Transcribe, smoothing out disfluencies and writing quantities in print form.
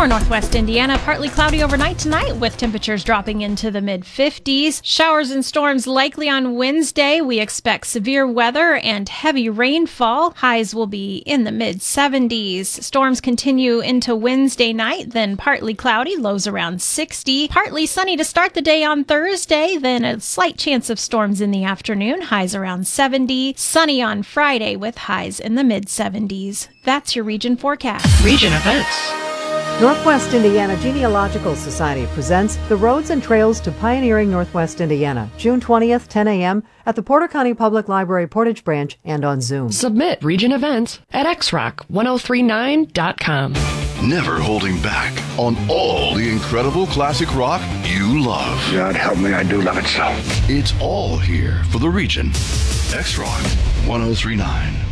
For northwest Indiana, partly cloudy overnight tonight with temperatures dropping into the mid-50s. Showers and storms likely on Wednesday. We expect severe weather and heavy rainfall. Highs will be in the mid-70s. Storms continue into Wednesday night, then partly cloudy, lows around 60. Partly sunny to start the day on Thursday, then a slight chance of storms in the afternoon, highs around 70. Sunny on Friday with highs in the mid-70s. That's your region forecast. Region events. Northwest Indiana Genealogical Society presents The Roads and Trails to Pioneering Northwest Indiana, June 20th, 10 a.m. at the Porter County Public Library Portage Branch and on Zoom. Submit region events at xrock1039.com. Never holding back on all the incredible classic rock you love. God help me, I do love it so. It's all here for the region. X-Rock 1039.